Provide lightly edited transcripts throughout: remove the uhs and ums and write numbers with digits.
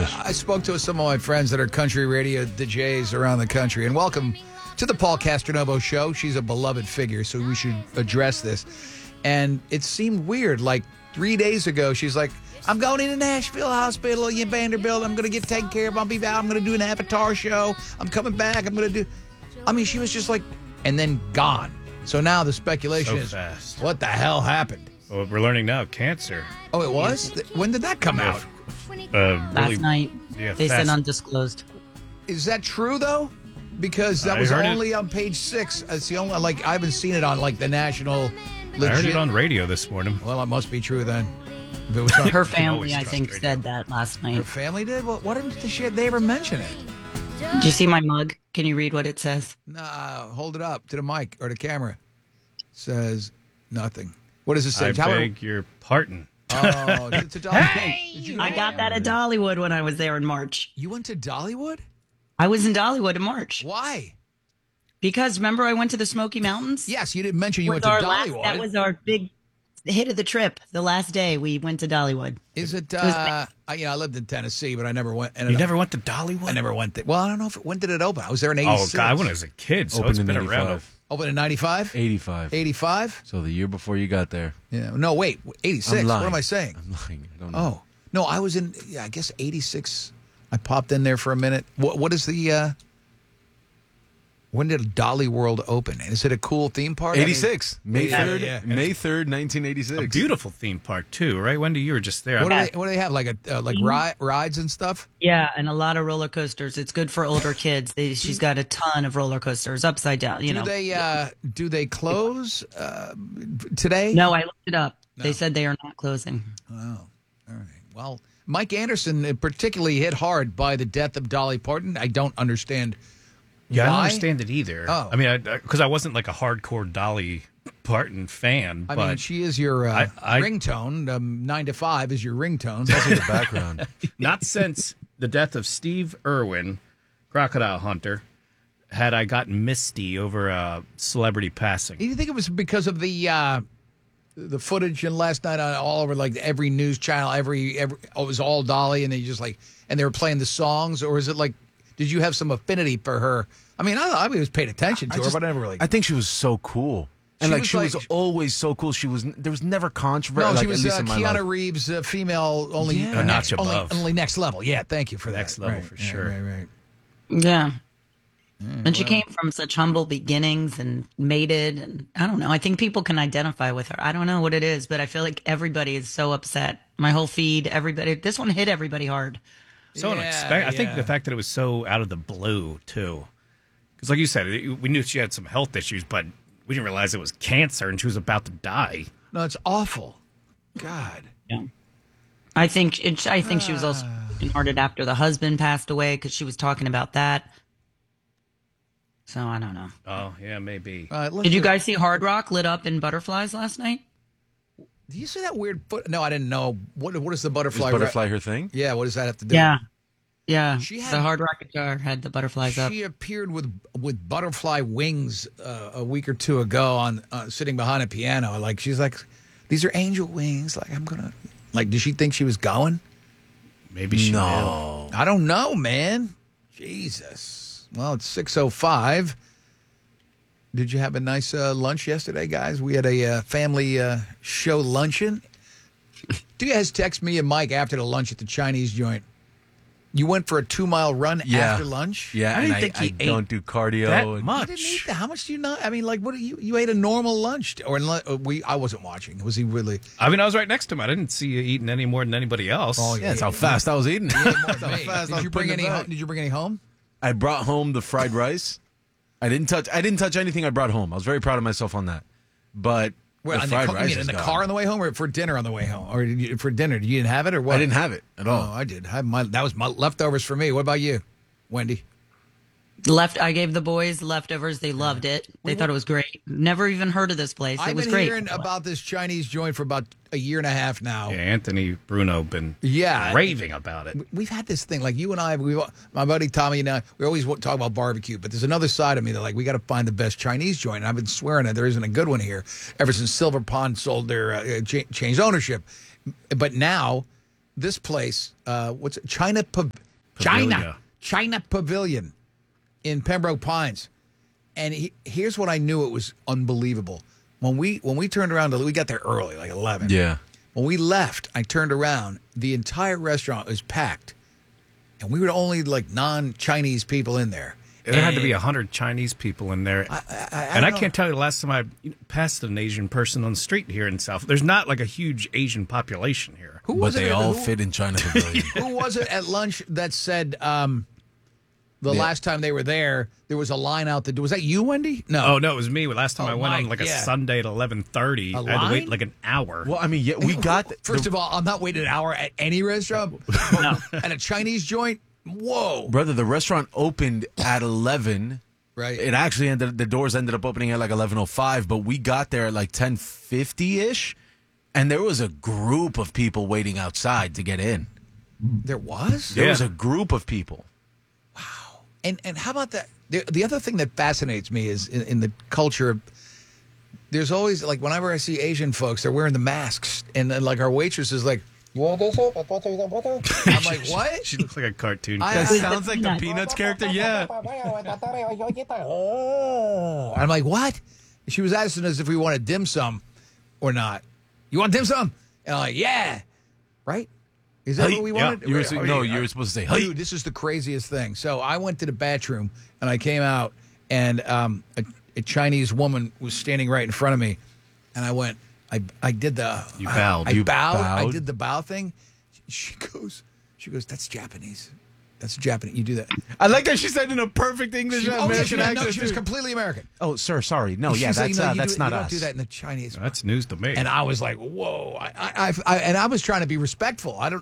catfish. I spoke to some of my friends that are country radio DJs around the country, and welcome to the Paul Castronovo Show. She's a beloved figure, so we should address this. And it seemed weird. Like 3 days ago, she's like, I'm going into Nashville Hospital in Vanderbilt. I'm going to get taken care of. I'm going to do an Avatar show. I'm coming back. I'm going to do... I mean, she was just like... And then gone. So now the speculation is, fast. What the hell happened? Well, we're learning now, cancer. Oh, it was? When did that come out? Last night. Yeah, They said undisclosed. Is that true, though? Because that was heard only on page 6. It's the only, like, I haven't seen it on, like, the national legit. I heard it on radio this morning. Well, it must be true then. If it was on, Her family, I trust think, radio. said that last her night. family did? Well, why didn't they ever mention it? Do you see my mug? Can you read what it says? Nah, hold it up to the mic or the camera. Says nothing. What does it say? I beg your pardon. Oh, it's a Dollywood. I got that at Dollywood when I was there in March. You went to Dollywood? I was in Dollywood in March. Why? Because remember I went to the Smoky Mountains? Yes, you didn't mention you went Was to our Dollywood. that was our big hit of the trip. The last day we went to Dollywood. Is it? was- I lived in Tennessee, but I never went. You never went to Dollywood? I never went there. Well, I don't know when did it open. I was there in Oh, '86. God, I went as a kid, so Opened it's in been around. 85. Open in '95. 85. 85. So the year before you got there. Yeah. No, wait. 86. I'm lying. What am I saying? I'm lying. I don't know. Oh no, I was in. Yeah, I guess '86. I popped in there for a minute. What is the? When did Dolly World open? Is it a cool theme park? 86. May Yeah, 3rd, yeah. May 3rd, 1986. A beautiful theme park, too, right? Wendy, you were just there. What do they have? Like rides and stuff? Yeah, and a lot of roller coasters. It's good for older kids. She's got a ton of roller coasters upside down. Do they close today? No, I looked it up. They said they are not closing. Oh, all right. Well, Mike Anderson particularly hit hard by the death of Dolly Parton. I don't understand. Yeah, I don't why. understand it either. Oh. I mean, because I wasn't like a hardcore Dolly Parton fan, I but mean, she is your ringtone. 9 to 5 is your ringtone. That's in the background. not since the death of Steve Irwin, Crocodile Hunter, had I gotten misty over a celebrity passing. Do you think it was because of the footage and last night on all over like every news channel, every it was all Dolly, and they just like and they were playing the songs, or is it like did you have some affinity for her? I mean, I was paying attention to her, but I never really. I think she was so cool. And She was she was always so cool. There was never controversy. No, like, she was at least in my life. Keanu Reeves, female only Yeah. A notch above. only next level. Yeah, thank you for that. Next level, Right, for yeah, sure. Right. Yeah. And she came from such humble beginnings and mated. And I don't know. I think people can identify with her. I don't know what it is, but I feel like everybody is so upset. My whole feed, everybody. This one hit everybody hard. So Yeah, unexpected. I think yeah. the fact that it was so out of the blue, too. Because like you said, we knew she had some health issues, but we didn't realize it was cancer and she was about to die. No, it's awful. God. Yeah. I think she was also hearted after the husband passed away because she was talking about that. So I don't know. Oh, yeah, maybe. Did you guys see Hard Rock lit up in butterflies last night? Do you see that weird foot? No, I didn't know. What is the Is butterfly? butterfly her thing? Yeah, what does that have to do? Yeah. She had- The Hard Rock guitar had the butterflies up. She appeared with butterfly wings a week or two ago on sitting behind a piano. Like she's like, these are angel wings. Like I'm gonna. Like, did she think she was going? Maybe she No. I don't know, man. Jesus. Well, it's 6:05. Did you have a nice lunch yesterday, guys? We had a family show luncheon. Do you guys text me and Mike after the lunch at the Chinese joint? You went for a 2-mile run after lunch? Yeah, I and didn't think I he ate don't do cardio. that and- You much. didn't eat that. How much do you not? I mean, like, what? You ate a normal lunch, or I wasn't watching. Was he really? I mean, I was right next to him. I didn't see you eating any more than anybody else. Oh, Yeah, that's how fast I was eating. That's how fast I Did was you bring putting any? it back. Did you bring any home? I brought home the fried rice. I didn't touch anything I brought home. I was very proud of myself on that. But Well, the fried you rice mean in is the gone. car on the way home, or for dinner on the way home, or for dinner? You didn't have it, or what? I didn't have it at all. Oh, I did. That was my leftovers for me. What about you, Wendy? I gave the boys leftovers. They loved it. They thought it was great. Never even heard of this place. I've It was been great. hearing about this Chinese joint for about a year and a half now. Yeah, Anthony Bruno been Yeah. raving about it. We've had this thing, like you and I, my buddy Tommy and I, we always talk about barbecue, but there's another side of me that like, we got to find the best Chinese joint. And I've been swearing that there isn't a good one here ever since Silver Pond sold their, changed ownership. But now this place, what's it? China Pavilion in Pembroke Pines. And here's what I knew it was unbelievable. When we turned around, we got there early, like 11. Yeah. When we left, I turned around. The entire restaurant was packed. And we were only like non-Chinese people in there. There had to be 100 Chinese people in there. I can't tell you the last time I passed an Asian person on the street here in South. There's not like a huge Asian population here. Who But was they it? all fit in China Pavilion. Who was it at lunch that said last time they were there was a line out the door? Was that you, Wendy? No. Oh, no, it was me. Last time I went on Mike, a yeah. Sunday at 11:30. I had to wait like an hour. Well, I mean, yeah, we got... First of all, I'm not waiting an hour at any restaurant. No. At a Chinese joint? Whoa. Brother, the restaurant opened at 11. Right. It actually the doors ended up opening at like 11:05, but we got there at like 10:50-ish, and there was a group of people waiting outside to get in. There was? There was a group of people. And how about that? The other thing that fascinates me is in the culture, there's always, like, whenever I see Asian folks, they're wearing the masks, and then, like, our waitress is like, I'm like, what? She looks like a cartoon. That Who's sounds the like the Peanuts? Peanuts character, yeah. I'm like, what? She was asking us if we wanted dim sum or not. You want dim sum? And I'm like, yeah. Right? Is that Hey, what we yeah. wanted? You were supposed to say, hey. Dude, this is the craziest thing. So I went to the bathroom and I came out, and a Chinese woman was standing right in front of me, and I went, I did the... You bowed. I You bowed. I bowed? did the bow thing. She goes, that's Japanese. That's Japanese. You do that. I like that she said in a perfect English American accent. She was completely American. Oh, sir, sorry. No, yeah, She's like, that's you not don't us. do that in the Chinese. That's news to me. And I was like, whoa. And I was trying to be respectful. What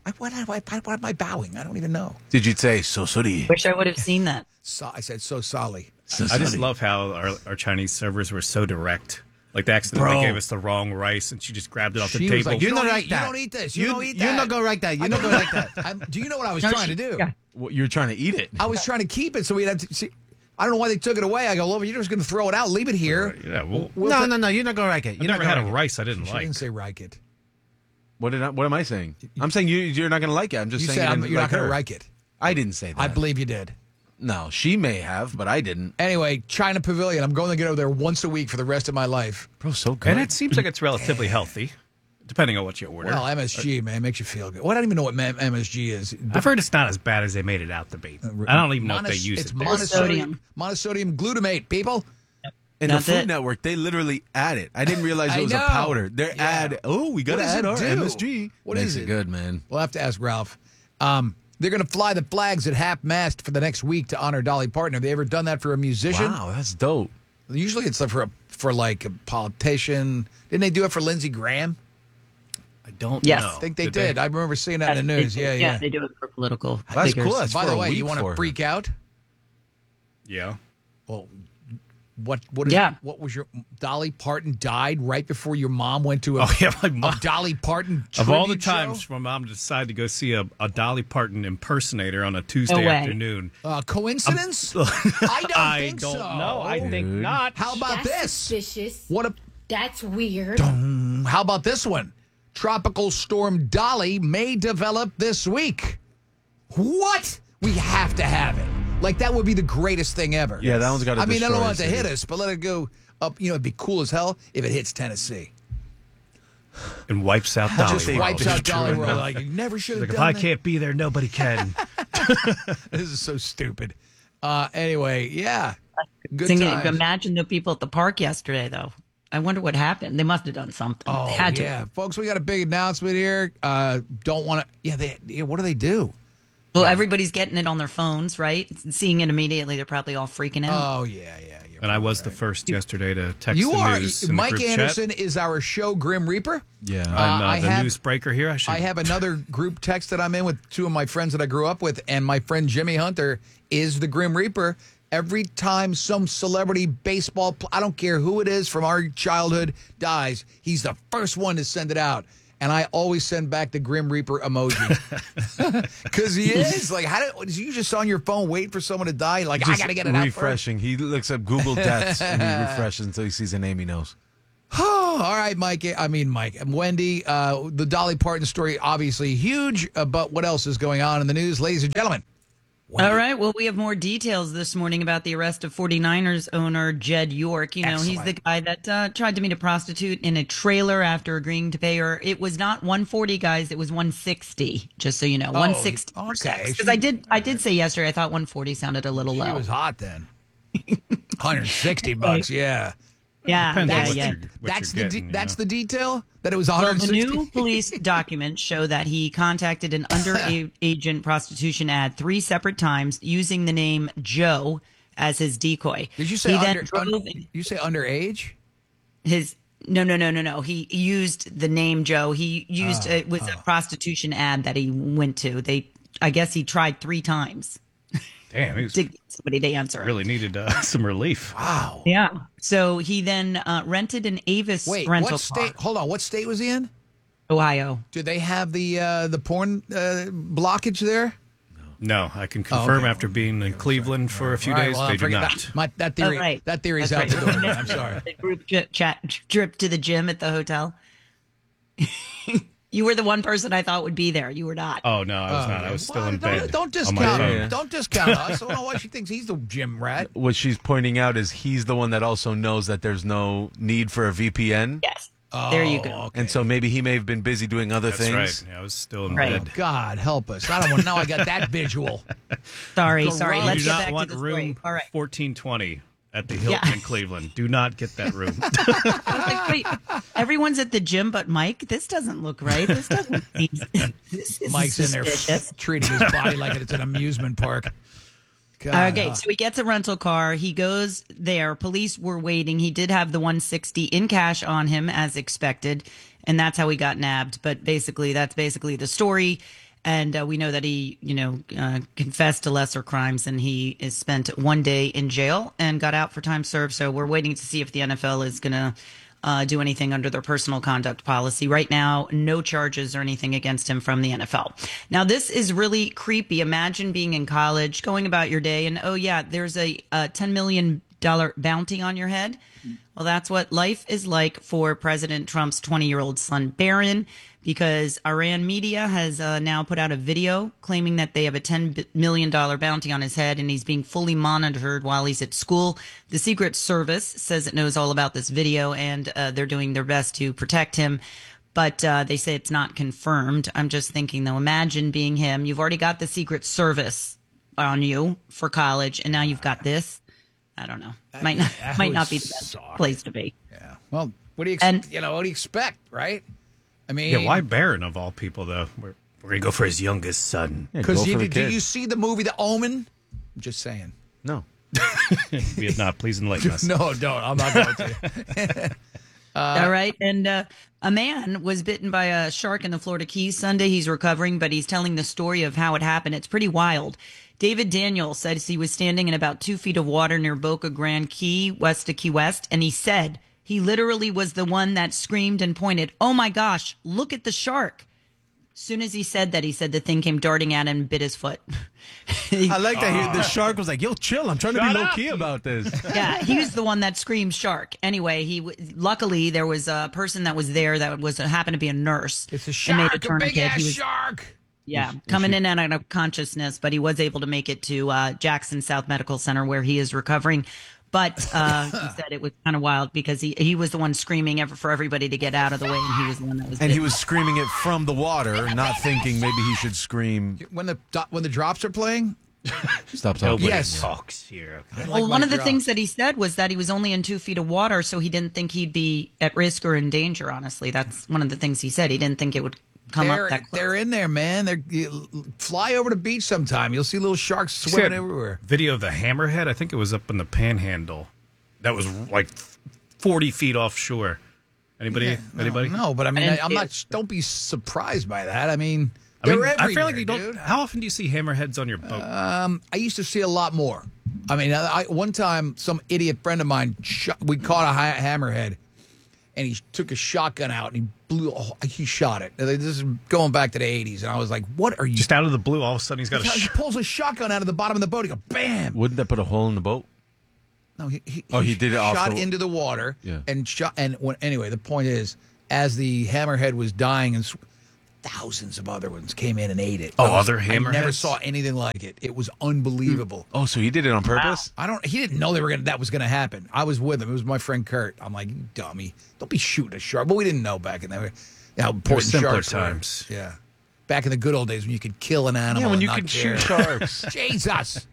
am I bowing? I don't even know. Did you say, so sorry? Wish I would have seen that. So, I said, so solly. I just love how our Chinese servers were so direct. Like, they accidentally gave us the wrong rice, and she just grabbed it off the She table. was like, You you don't don't like eat, that. You don't eat this. You don't eat that. You not go like that. You not go like that. Do you know what I was No, trying to do? yeah. Well, you're trying to eat it. I was trying to keep it so we'd have to see. I don't know why they took it away. I go, well, you're just going to throw it out. Leave it here. Yeah, well, No, you're not going like it. I never had a rice I didn't She like. didn't say like it. What am I saying? I'm saying you're not going to like it. I'm just You saying said you didn't you're not like going to her. like it. I didn't say that. I believe you did. No, she may have, but I didn't. Anyway, China Pavilion. I'm going to get over there once a week for the rest of my life. Bro, so good. And it seems like it's relatively healthy, depending on what you order. Well, MSG, man, makes you feel good. Well, I don't even know what MSG is. I've heard it's not as bad as they made it out to be. I don't even know if they use it's it. Monosodium. Monosodium glutamate, people. In the That's Food it. Network, they literally add it. I didn't realize I it was know. a powder. They add, we got to does add it our do? MSG. What Makes is it it? good, man. We'll have to ask Ralph. They're going to fly the flags at half-mast for the next week to honor Dolly Parton. Have they ever done that for a musician? Wow, that's dope. Usually it's for like a politician. Didn't they do it for Lindsey Graham? I don't Yes. know. I think they did. I remember seeing that in the They news. do- Yeah. They do it for political That's figures. cool. That's By for the a way, week you want for to her. freak out? Yeah. Well, what? Yeah. What was your Dolly Parton died right before your mom went to Oh, yeah, my mom. a Dolly Parton Of all the tribute show? times my mom decided to go see a Dolly Parton impersonator on a Tuesday No way. afternoon. Coincidence? I don't I think don't so. know. I think not. How about That's this? suspicious. What a That's weird. How about this one? Tropical storm Dolly may develop this week. What? We have to have it. Like, that would be the greatest thing ever. Yeah, that one's gotta I mean, I don't destroy want it to the hit city. us, but let it go up. You know, it'd be cool as hell if it hits Tennessee. And wipes out Dolly Just World. wipes out True Dolly enough. World. Like, you never should have Like, if done I that. can't be there, nobody can. This is so stupid. Anyway, yeah. Good Singing, times. imagine the people at the park yesterday, though. I wonder what happened. They must have done something. Oh, they had to. yeah. Folks, we got a big announcement here. Don't want to. Yeah, what do they do? Well, everybody's getting it on their phones, right? Seeing it immediately, they're probably all freaking out. Oh, yeah. You're And I was the first yesterday to text You the are. news in the Mike group Anderson chat. is our show Grim Reaper. Yeah. I'm I the have- newsbreaker here. I have another group text that I'm in with two of my friends that I grew up with, and my friend Jimmy Hunter is the Grim Reaper. Every time some celebrity baseball, I don't care who it is from our childhood, dies, he's the first one to send it out. And I always send back the Grim Reaper emoji. Because he is. Like, is you just on your phone waiting for someone to die? Like, I Just got to get it out first. refreshing. He looks up Google deaths and he refreshes until he sees a name he knows. Oh, all right, Wendy. The Dolly Parton story, obviously huge, but what else is going on in the news, ladies and gentlemen? Wendy. All right. Well, we have more details this morning about the arrest of 49ers owner Jed York. You know, Excellent. he's the guy that tried to meet a prostitute in a trailer after agreeing to pay her. It was not 140, guys. It was 160. Just so you know, 160. Okay. Because I did say yesterday I thought 140 sounded a little low. She was hot then. $160. Yeah. Yeah, Depends on yeah, what yeah. you're- what you're getting, That's you the detail that it was Well, the 160. new police documents show that he contacted an underage prostitution ad 3 separate times using the name Joe as his decoy. Did you say he then drove you say underage? his no. He used the name Joe. He used it was a prostitution ad that he went to. I guess he tried 3 times Damn, he was to get somebody to answer. really needed some relief. Wow. Yeah. So he then rented an Avis Wait, rental what state? car. Hold on. What state was he in? Ohio. Do they have the porn blockage there? No, I can confirm okay. after being in Cleveland for a few All right, days, well, they do forget not. That theory. Oh, right. That theory's That's out right. the door. I'm sorry. The group chat trip to the gym at the hotel. You were the one person I thought would be there. You were not. Oh, no, I was not. I was still in bed. Don't on discount my phone. him. Don't discount us. I don't know why she thinks he's the gym rat. What she's pointing out is he's the one that also knows that there's no need for a VPN. Yes. There you go. Okay. And so maybe he may have been busy doing other That's things. right. Yeah, I was still in Right. bed. God help us. I don't want. Now I got that visual. Sorry. You Let's do get not back to want the room story. All right. 1420 at the Hilton Yeah. in Cleveland. Do not get that room. I was like, wait, everyone's at the gym but Mike? This doesn't look right. This doesn't seem this is Mike's in there suspicious. treating his body like it's an amusement park. God. Okay, so he gets a rental car. He goes there. Police were waiting. He did have the 160 in cash on him as expected, and that's how he got nabbed. But basically, that's basically the story. And we know that he, confessed to lesser crimes, and he is spent 1 day in jail and got out for time served. So we're waiting to see if the NFL is going to do anything under their personal conduct policy. Right now, no charges or anything against him from the NFL. Now, this is really creepy. Imagine being in college, going about your day, and oh yeah, there's a $10 million bounty on your head. Well, that's what life is like for President Trump's 20-year-old son, Barron, because Iran media has now put out a video claiming that they have a $10 million bounty on his head and he's being fully monitored while he's at school. The Secret Service says it knows all about this video and they're doing their best to protect him. But they say it's not confirmed. I'm just thinking, though, imagine being him. You've already got the Secret Service on you for college, and now you've got this. I don't know. Might not be the best place to be. Yeah. Well, what do you And- what do you expect, right? I mean, Yeah, why Barron of all people, though? We're going to go for his youngest son. Yeah, Because go for the did kid. you see the movie The Omen? I'm just saying. No. Vietnam, please enlighten us. No, don't. I'm not going to. All right. And a man was bitten by a shark in the Florida Keys Sunday. He's recovering, but he's telling the story of how it happened. It's pretty wild. David Daniel says he was standing in about 2 feet of water near Boca Grande Key, west of Key West, and he said he literally was the one that screamed and pointed, "Oh my gosh, look at the shark." As soon as he said that, he said the thing came darting at him and bit his foot. I like that the shark was like, yo, chill. I'm trying to be Shut low up. key about this. Yeah, he was the one that screamed shark. Anyway, luckily there was a person that was there that was happened to be a nurse. It's a and made shark, a big tourniquet. ass He was, shark. yeah, coming in and out of consciousness, but he was able to make it to Jackson South Medical Center where he is recovering. But he said it was kind of wild because he was the one screaming for everybody to get out of the way, and he was the one that was. And he bitten. was screaming it from the water, not thinking maybe he should scream. When the drops are playing, Stop talking. Nobody Yes. talks here. Okay. Well, one of the things that he said was that he was only in 2 feet of water, so he didn't think he'd be at risk or in danger. Honestly, that's one of the things he said. He didn't think it would come up that close. they're in there, man. Fly over the beach sometime. You'll see little sharks swimming everywhere. Video of the hammerhead. I think it was up in the Panhandle. That was like 40 feet offshore. Anybody? No, but I mean, And I'm not. Don't be surprised by that. I mean, they're everywhere, I feel like you don't. dude. How often do you see hammerheads on your boat? I used to see a lot more. I mean, one time, some idiot friend of mine, we caught a hammerhead, and he took a shotgun out and he shot it. This is going back to the 80s, and I was like, "What are you?" Just out of the blue, all of a sudden he's got he pulls a shotgun out of the bottom of the boat. He goes, "Bam!" Wouldn't that put a hole in the boat? No, he did it off shot the- into the water Yeah. and shot. And anyway, the point is, as the hammerhead was dying, and thousands of other ones came in and ate it. Other I never hammerheads? saw anything like it. It was unbelievable. Oh, so he did it on purpose? He didn't know that was going to happen. I was with him. It was my friend Kurt. I'm like, you dummy, don't be shooting a shark. But we didn't know back in there how important simpler sharks were. times. Yeah, back in the good old days when you could kill an animal. Yeah, when and you not could care. shoot sharks. Jesus.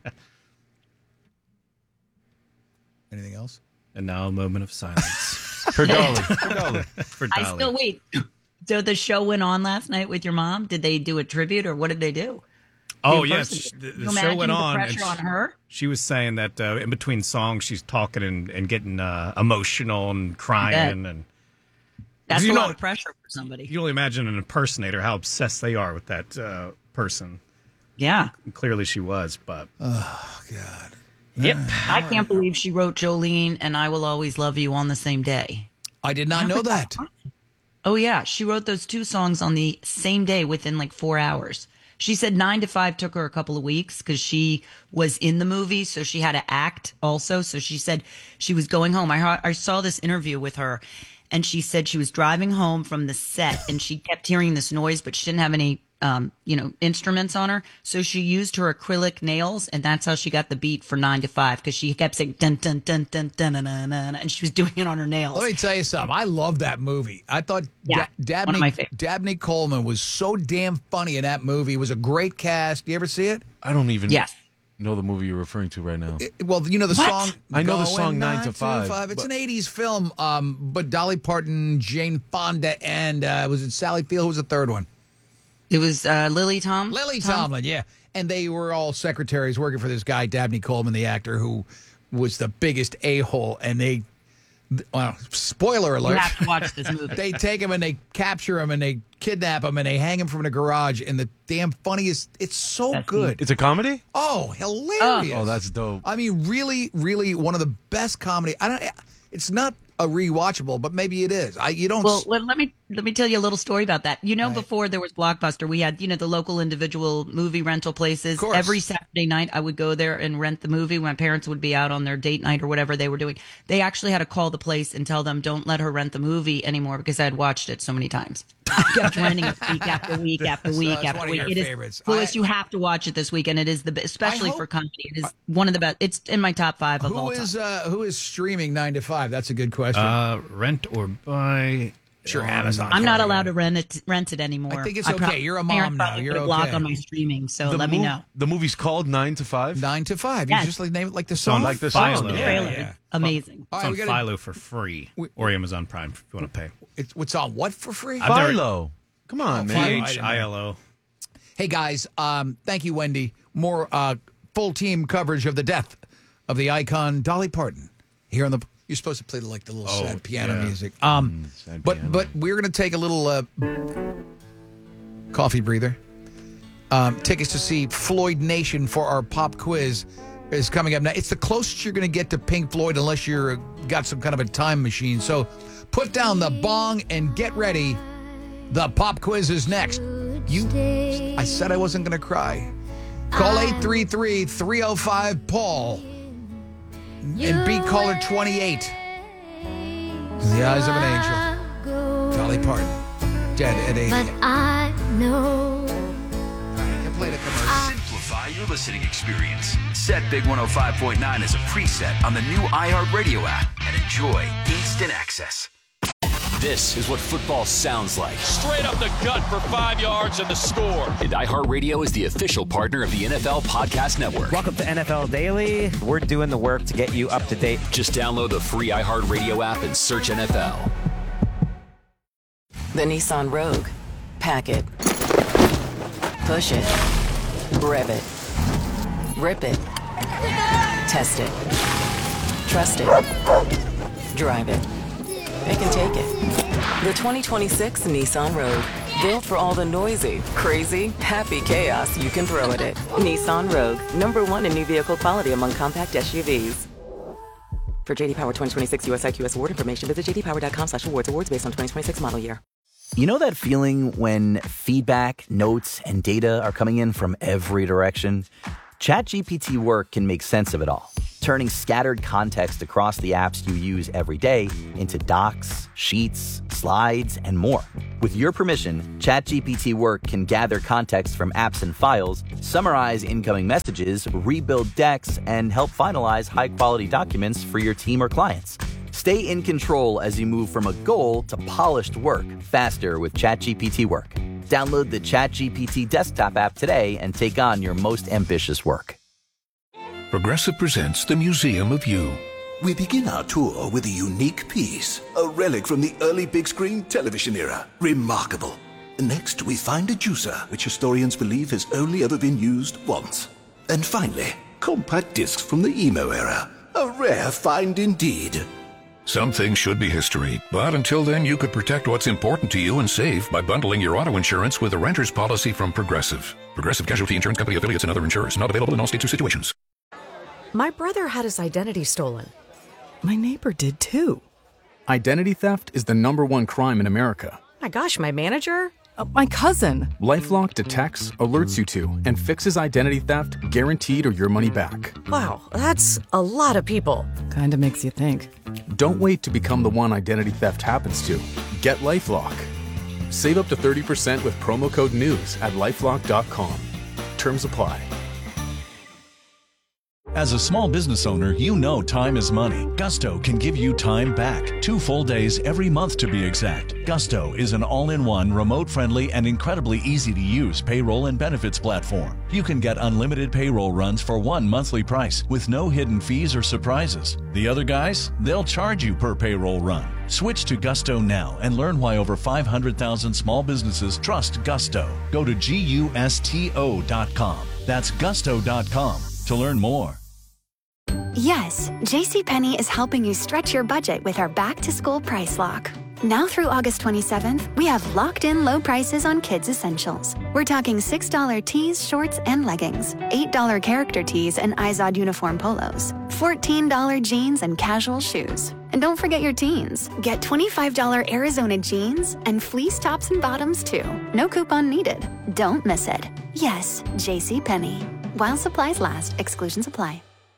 Anything else? And now a moment of silence For Dolly. For Dolly. for Dolly. I still wait. So the show went on last night with your mom. Did they do a tribute or what did they do? Oh, The yes. person- The Can you show imagine went the on. and pressure on her. She was saying that in between songs, she's talking and getting emotional and crying. And That's You a know- lot of pressure for somebody. you can only imagine an impersonator, how obsessed they are with that person. Yeah. And clearly she was, but. God. Yep. I can't believe she wrote Jolene and I Will Always Love You on the same day. I did not know that. Oh, yeah. She wrote those two songs on the same day within like 4 hours. She said 9 to 5 took her a couple of weeks because she was in the movie. So she had to act also. So she said she was going home. I saw this interview with her and she said she was driving home from the set and she kept hearing this noise, but she didn't have any, instruments on her. So she used her acrylic nails and that's how she got the beat for 9 to 5 because she kept saying dun, dun, dun, dun, dun, dun, dun, dun, and she was doing it on her nails. Let me tell you something. I love that movie. I thought Yeah, one of my favorites. Dabney Coleman was so damn funny in that movie. It was a great cast. You ever see it? I don't even Yes. know the movie you're referring to right now. Well, you know the What? song. I know the Going song 9 to 5, It's but- an 80s film, but Dolly Parton, Jane Fonda, and was it Sally Field? Who was the third one? It was Lily Tomlin. Lily Tomlin, yeah. And they were all secretaries working for this guy, Dabney Coleman, the actor, who was the biggest a-hole. And spoiler You alert. have to watch this movie. They take him and they capture him and they kidnap him and they hang him from the garage. And the damn funniest, it's so That's good. It's a comedy? Oh, hilarious. Oh, that's dope. I mean, really, really one of the best comedy. It's not a rewatchable, but maybe it is. Well, let me tell you a little story about that. Before there was Blockbuster, we had, the local individual movie rental places. Of course. Every Saturday night, I would go there and rent the movie. My parents would be out on their date night or whatever they were doing. They actually had to call the place and tell them, don't let her rent the movie anymore because I had watched it so many times. I kept renting it week after week after week that's after one of week. your It is, favorites. Louis, you have to watch it this weekend. It is especially hope- for comedy. It is one of the best. It's in my top 5 of all time. Who is streaming 9 to 5? That's a good question. Rent or buy. Sure, Amazon. I'm not allowed to rent it anymore. I think it's okay. You're a mom now. You're put a block okay. on my streaming, so The let me know. The movie's called 9 to 5? 9 to 5. Yes. You just name it like the on song. like the Philo. song. The Yeah, trailer yeah. is amazing. All It's right, on we gotta- Philo for free or Amazon Prime if you want to pay. It's on what for free? I've never- Philo. Come on, Philo. man. PHILO. Hey guys, thank you, Wendy. More full team coverage of the death of the icon Dolly Parton here on the. You're supposed to play the little sad piano yeah. music. sad But piano. we're gonna take a little coffee breather. Tickets to see Floyd Nation for our pop quiz is coming up now. It's the closest you're gonna get to Pink Floyd unless you're got some kind of a time machine. So put down the bong and get ready. The pop quiz is next. I said I wasn't going to cry. Call 833-305-PAUL and beat caller 28. The eyes of an angel. Dolly Parton. Dead at 80. But I know. I can play the commercial. Simplify your listening experience. Set Big 105.9 as a preset on the new iHeartRadio app and enjoy instant access. This is what football sounds like. Straight up the gut for 5 yards and the score. And iHeartRadio is the official partner of the NFL Podcast Network. Welcome to NFL Daily. We're doing the work to get you up to date. Just download the free iHeartRadio app and search NFL. The Nissan Rogue. Pack it. Push it. Rev it. Rip it. Test it. Trust it. Drive it. It can take it. The 2026 Nissan Rogue. Built for all the noisy, crazy, happy chaos you can throw at it. Nissan Rogue. #1 in new vehicle quality among compact SUVs. For JD Power 2026 US IQS award information, visit jdpower.com/awards. Awards based on 2026 model year. You know that feeling when feedback, notes, and data are coming in from every direction? ChatGPT Work can make sense of it all. turning scattered context across the apps you use every day into docs, sheets, slides, and more. With your permission, ChatGPT Work can gather context from apps and files, summarize incoming messages, rebuild decks, and help finalize high-quality documents for your team or clients. Stay in control as you move from a goal to polished work faster with ChatGPT Work. Download the ChatGPT desktop app today and take on your most ambitious work. Progressive presents the Museum of You. We begin our tour with a unique piece, a relic from the early big screen television era. Remarkable. Next, we find a juicer, which historians believe has only ever been used once. And finally, compact discs from the emo era. A rare find indeed. Some things should be history, but until then you could protect what's important to you and save by bundling your auto insurance with a renter's policy from Progressive. Progressive Casualty Insurance Company affiliates and other insurers. Not available in all states or situations. My brother had his identity stolen. My neighbor did too. Identity theft is the #1 crime in America. My gosh, my manager? My cousin. LifeLock detects, alerts you to, and fixes identity theft guaranteed or your money back. Wow, that's a lot of people. Kinda makes you think. Don't wait to become the one identity theft happens to. Get LifeLock. Save up to 30% with promo code NEWS at LifeLock.com. Terms apply. As a small business owner, you know time is money. Gusto can give you time back. 2 full days every month to be exact. Gusto is an all-in-one, remote-friendly, and incredibly easy-to-use payroll and benefits platform. You can get unlimited payroll runs for one monthly price with no hidden fees or surprises. The other guys, they'll charge you per payroll run. Switch to Gusto now and learn why over 500,000 small businesses trust Gusto. Go to GUSTO.com. That's Gusto.com to learn more. Yes, JCPenney is helping you stretch your budget with our back-to-school price lock. Now through August 27th, we have locked-in low prices on kids' essentials. We're talking $6 tees, shorts, and leggings, $8 character tees and Izod uniform polos, $14 jeans and casual shoes. And don't forget your teens. Get $25 Arizona jeans and fleece tops and bottoms, too. No coupon needed. Don't miss it. Yes, JCPenney. While supplies last, exclusions apply.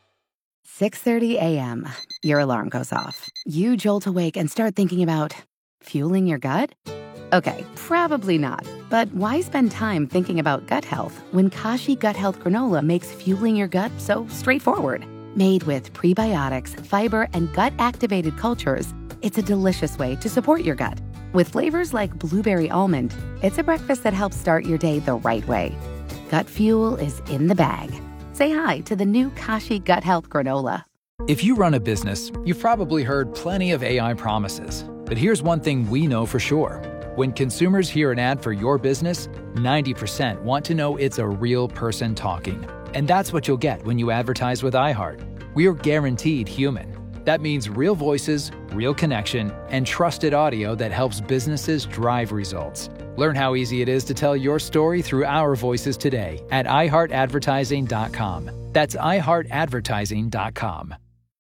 6:30 a.m. Your alarm goes off. You jolt awake and start thinking about fueling your gut? Okay, probably not. But why spend time thinking about gut health when Kashi Gut Health Granola makes fueling your gut so straightforward? Made with prebiotics, fiber, and gut-activated cultures, it's a delicious way to support your gut. With flavors like blueberry almond, it's a breakfast that helps start your day the right way. Gut fuel is in the bag. Say hi to the new Kashi Gut Health Granola. If you run a business, you've probably heard plenty of AI promises. But here's one thing we know for sure. When consumers hear an ad for your business, 90% want to know it's a real person talking. And that's what you'll get when you advertise with iHeart. We are guaranteed human. That means real voices, real connection, and trusted audio that helps businesses drive results. Learn how easy it is to tell your story through our voices today at iHeartAdvertising.com. That's iHeartAdvertising.com.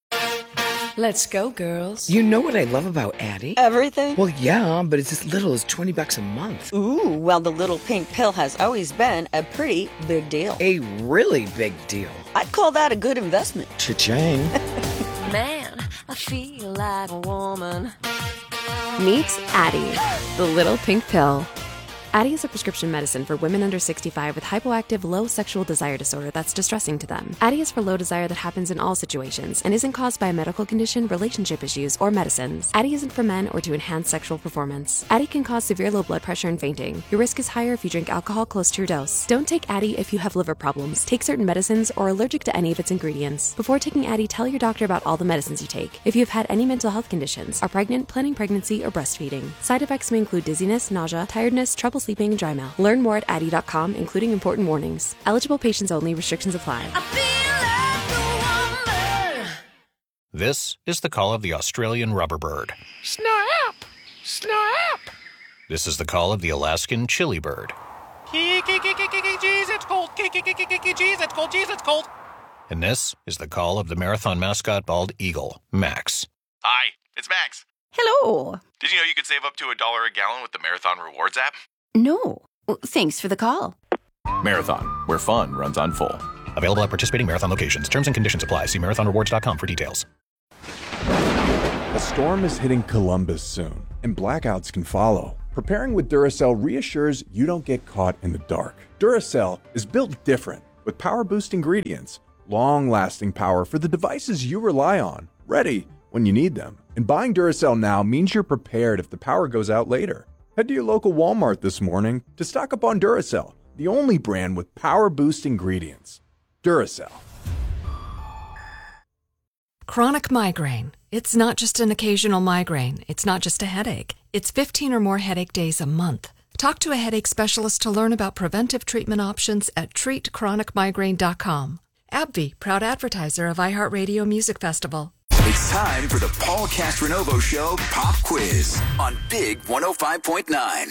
Let's go, girls. You know what I love about Addie? Everything? Well, yeah, but it's as little as $20 a month. Ooh, well, the little pink pill has always been a pretty big deal. A really big deal. I'd call that a good investment. Cha-ching. Man, I feel like a woman. Meet Addie, the little pink pill. Addie is a prescription medicine for women under 65 with hypoactive low sexual desire disorder that's distressing to them. Addie is for low desire that happens in all situations and isn't caused by a medical condition, relationship issues, or medicines. Addie isn't for men or to enhance sexual performance. Addie can cause severe low blood pressure and fainting. Your risk is higher if you drink alcohol close to your dose. Don't take Addie if you have liver problems, take certain medicines, or are allergic to any of its ingredients. Before taking Addie, tell your doctor about all the medicines you take. If you've had any mental health conditions, are pregnant, planning pregnancy, or breastfeeding. Side effects may include dizziness, nausea, tiredness, trouble sleeping, and dry mouth. Learn more at Addie.com, including important warnings. Eligible patients only. Restrictions apply. This is the call of the Australian rubber bird. Snap! Snap! This is the call of the Alaskan chili bird. Jeez, it's cold. Jeez, it's cold. Jeez, it's cold. And this is the call of the marathon mascot bald eagle, Max. Hi, it's Max. Hello. Did you know you could save up to $1 a gallon with the Marathon Rewards app? No. Thanks for the call. Marathon, where fun runs on full. Available at participating Marathon locations. Terms and conditions apply. See marathonrewards.com for details. A storm is hitting Columbus soon, and blackouts can follow. Preparing with Duracell reassures you don't get caught in the dark. Duracell is built different, with power boost ingredients, long-lasting power for the devices you rely on, ready when you need them. And buying Duracell now means you're prepared if the power goes out later. Head to your local Walmart this morning to stock up on Duracell, the only brand with power boost ingredients. Duracell. Chronic migraine. It's not just an occasional migraine. It's not just a headache. It's 15 or more headache days a month. Talk to a headache specialist to learn about preventive treatment options at treatchronicmigraine.com. AbbVie, proud advertiser of iHeartRadio Music Festival. It's time for the Paul Castronovo Show Pop Quiz on Big 105.9.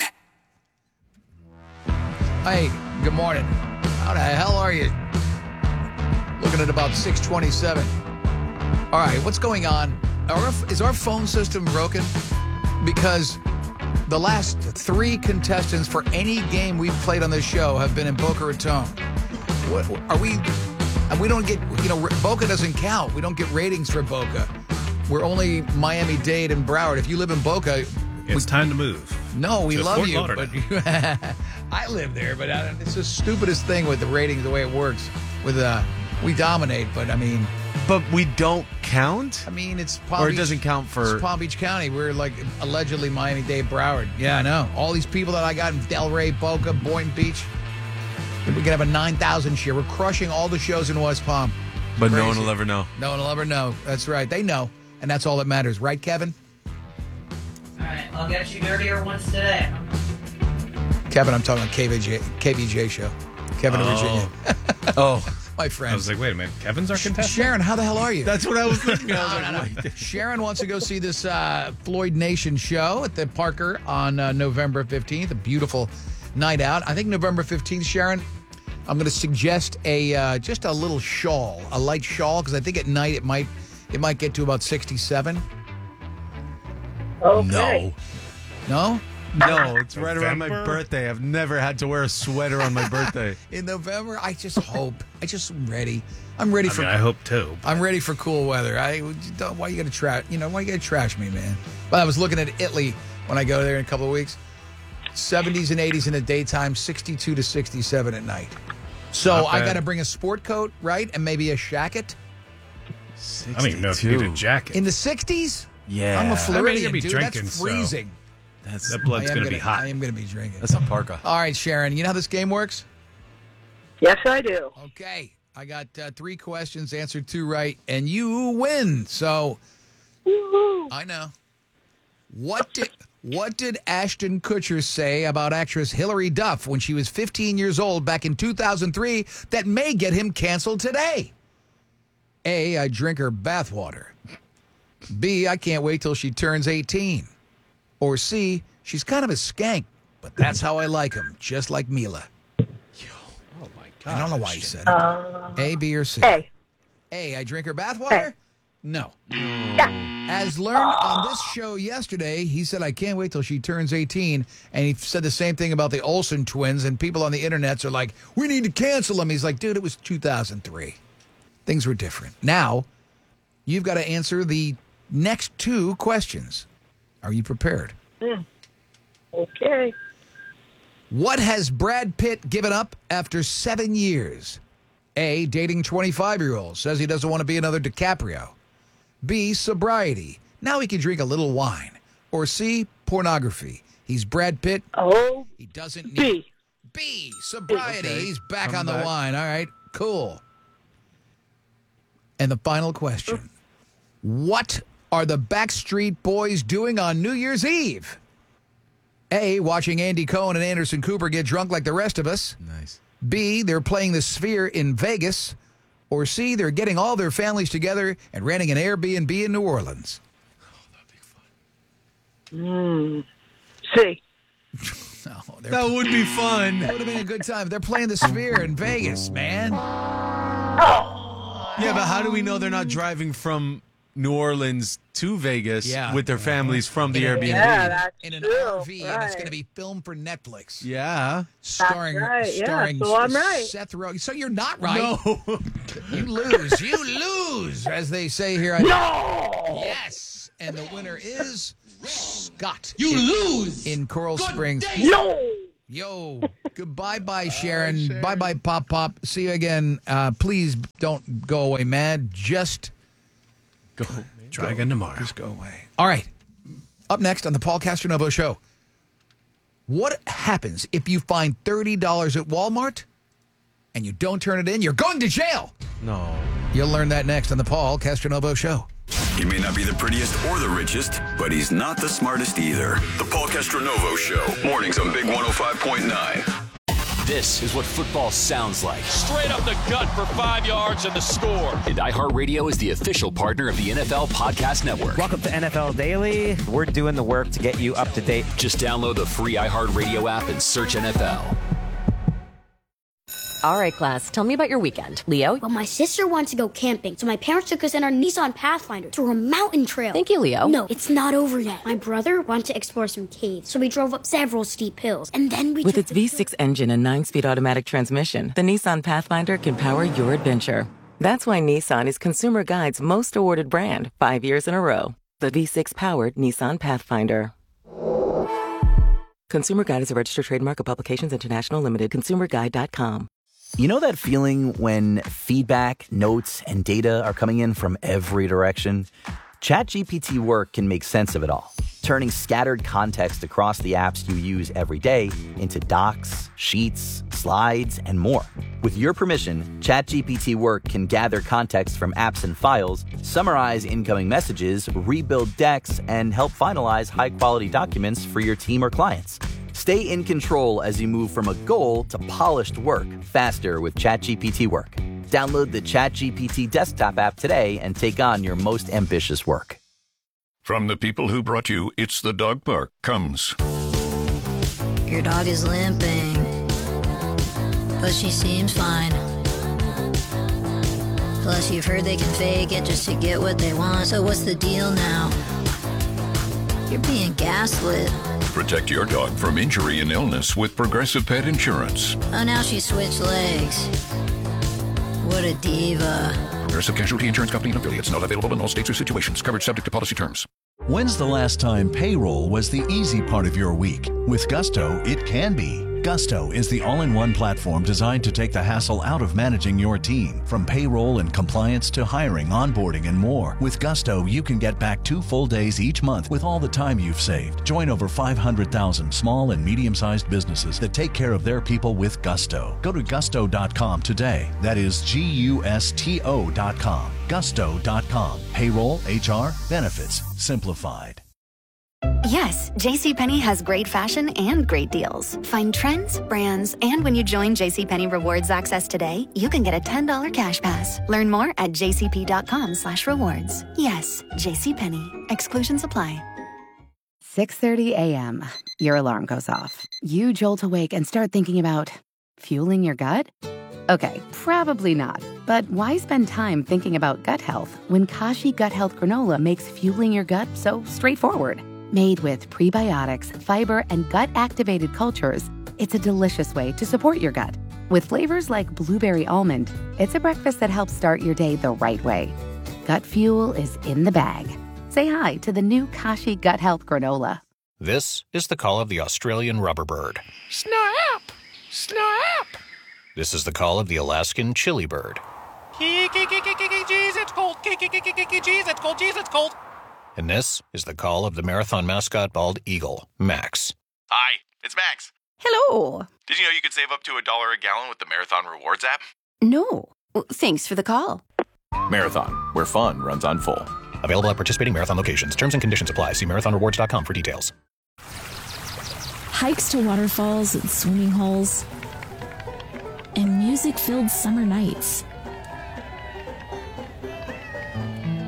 Hey, good morning. How the hell are you? Looking at about 6:27. All right, what's going on? Is our phone system broken? Because the last 3 contestants for any game we've played on this show have been in Boca Raton. What are we? And we don't get, Boca doesn't count. We don't get ratings for Boca. We're only Miami-Dade and Broward. If you live in Boca, it's time to move. No, we love Fort you, Lauderdale. but I live there. But it's the stupidest thing with the ratings, the way it works. With we dominate, but I mean. But we don't count? I mean, it's Palm Or Beach, it doesn't count for... It's Palm Beach County. We're like allegedly Miami-Dade, Broward. Yeah, I know. All these people that I got in Delray, Boca, Boynton Beach. We're going to have a 9,000 share. We're crushing all the shows in West Palm. But Crazy. no one will ever know. No one will ever know. That's right. They know. And that's all that matters. Right, Kevin? All right. I'll get you dirtier once today. Kevin, I'm talking about KVJ show. Kevin of Virginia. Oh. My friend. I was like, wait a minute. Kevin's our contestant? Sharon, how the hell are you? That's what I was thinking. No. Sharon wants to go see this Floyd Nation show at the Parker on November 15th. A beautiful night out. I think November 15th, Sharon, I'm going to suggest just a little shawl, a light shawl, because I think at night it might get to about 67. Okay. No? No, it's right around my birthday. I've never had to wear a sweater on my birthday. In November, I just hope. I'm ready. I'm ready for. I hope too. I'm ready for cool weather. Why you got to trash? Why you got to trash me, man? But I was looking at Italy when I go there in a couple of weeks. 70s and 80s in the daytime, 62 to 67 at night. So I got to bring a sport coat, right, and maybe a jacket. 62. I don't even know if you need a jacket. In the 60s? Yeah. I'm a Floridian, be dude. Drinking, That's freezing. That blood's going to be hot. I am going to be drinking. That's a parka. All right, Sharon, you know how this game works? Yes, I do. Okay. I got 3 questions, answered 2 right, and you win. So, Woo-hoo. I know. What did Ashton Kutcher say about actress Hilary Duff when she was 15 years old back in 2003 that may get him canceled today? A, I drink her bathwater. B, I can't wait till she turns 18. Or C, she's kind of a skank, but that's how I like him, just like Mila. Oh, my God. I don't know why he said it. A, B, or C? A. A, I drink her bathwater? A. No. Yeah. As learned on this show yesterday, he said, I can't wait till she turns 18. And he said the same thing about the Olsen twins, and people on the internets are like, we need to cancel them. He's like, dude, it was 2003. Things were different. Now, you've got to answer the next 2 questions. Are you prepared? Okay. What has Brad Pitt given up after 7 years? A, dating 25-year-olds. Says he doesn't want to be another DiCaprio. B, sobriety. Now he can drink a little wine. Or C, pornography. He's Brad Pitt. Oh, he doesn't need... B. B, sobriety. Okay. He's back on the wine. All right, cool. And the final question. What are the Backstreet Boys doing on New Year's Eve? A, watching Andy Cohen and Anderson Cooper get drunk like the rest of us. Nice. B, they're playing the Sphere in Vegas. Or C, they're getting all their families together and renting an Airbnb in New Orleans. Oh, that'd be fun. C. No, that would be fun. That would have been a good time. They're playing the Sphere in Vegas, man. Yeah, but how do we know they're not driving from New Orleans to Vegas with their families from the Airbnb. Yeah, that's in an true. RV, and it's Right. going to be filmed for Netflix. Yeah. Starring, right, yeah, starring so I'm right. Seth Rogen. So you're not right. No. You lose. You lose, as they say here. No! Yes. And the winner is Scott. You lose! In Coral Springs. No! Yo, goodbye, Sharon. Bye, Pop. See you again. Please don't go away mad. Just go. Try again tomorrow. Just go away. All right. Up next on the Paul Castronovo Show. What happens if you find $30 at Walmart and you don't turn it in? You're going to jail. No. You'll learn that next on the Paul Castronovo Show. He may not be the prettiest or the richest, but he's not the smartest either. The Paul Castronovo Show. Mornings on Big 105.9. This is what football sounds like. Straight up the gut for 5 yards and the score. And iHeartRadio is the official partner of the NFL Podcast Network. Welcome to NFL Daily. We're doing the work to get you up to date. Just download the free iHeartRadio app and search NFL. All right, class, tell me about your weekend. Leo? Well, my sister wants to go camping, so my parents took us in our Nissan Pathfinder to a mountain trail. Thank you, Leo. No, it's not over yet. My brother wanted to explore some caves, so we drove up several steep hills, and then we With its V6 engine and 9-speed automatic transmission, the Nissan Pathfinder can power your adventure. That's why Nissan is Consumer Guide's most awarded brand 5 years in a row. The V6-powered Nissan Pathfinder. Consumer Guide is a registered trademark of Publications International Limited. ConsumerGuide.com. You know that feeling when feedback, notes, and data are coming in from every direction? ChatGPT Work can make sense of it all, turning scattered context across the apps you use every day into docs, sheets, slides, and more. With your permission, ChatGPT Work can gather context from apps and files, summarize incoming messages, rebuild decks, and help finalize high-quality documents for your team or clients. Stay in control as you move from a goal to polished work faster with ChatGPT Work. Download the ChatGPT desktop app today and take on your most ambitious work. From the people who brought you It's the Dog Park comes. Your dog is limping, but she seems fine. Plus, you've heard they can fake it just to get what they want. So what's the deal now? You're being gaslit. Protect your dog from injury and illness with Progressive Pet Insurance. Oh, now she switched legs. What a diva. Progressive Casualty Insurance Company and affiliates. Not available in all states or situations. Coverage subject to policy terms. When's the last time payroll was the easy part of your week? With Gusto, it can be. Gusto is the all-in-one platform designed to take the hassle out of managing your team. From payroll and compliance to hiring, onboarding, and more. With Gusto, you can get back 2 full days each month with all the time you've saved. Join over 500,000 small and medium-sized businesses that take care of their people with Gusto. Go to gusto.com today. That is GUSTO.com. Gusto.com. Payroll, HR, benefits, simplified. Yes, JCPenney has great fashion and great deals. Find trends, brands, and when you join JCPenney Rewards Access today, you can get a $10 cash pass. Learn more at jcp.com/rewards. Yes, JCPenney. Exclusions apply. 6:30 a.m. Your alarm goes off. You jolt awake and start thinking about fueling your gut? Okay, probably not. But why spend time thinking about gut health when Kashi Gut Health Granola makes fueling your gut so straightforward? Made with prebiotics, fiber, and gut-activated cultures, it's a delicious way to support your gut. With flavors like blueberry almond, it's a breakfast that helps start your day the right way. Gut fuel is in the bag. Say hi to the new Kashi Gut Health Granola. This is the call of the Australian rubberbird. Snap! Snap! This is the call of the Alaskan chili bird. Jeez, it's cold. Jeez, it's cold. Jeez, it's cold. And this is the call of the marathon mascot bald eagle, Max. Hi, it's Max. Hello. Did you know you could save up to $1 a gallon with the Marathon Rewards app? No. Well, thanks for the call. Marathon, where fun runs on full. Available at participating Marathon locations. Terms and conditions apply. See marathonrewards.com for details. Hikes to waterfalls and swimming holes. And music-filled summer nights.